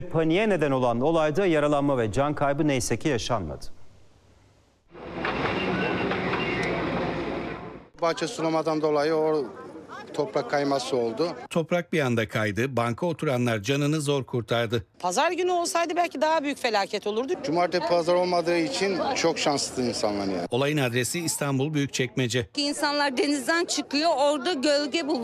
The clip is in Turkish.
Paniğe neden olan olayda yaralanma ve can kaybı neyse ki yaşanmadı. Bahçe sulamadan dolayı o toprak kayması oldu. Toprak bir anda kaydı. Banka oturanlar canını zor kurtardı. Pazar günü olsaydı belki daha büyük felaket olurdu. Cumartesi pazar olmadığı için çok şanslı insanlar yani. Olayın adresi İstanbul Büyükçekmece. İnsanlar denizden çıkıyor, orada gölge buluyor.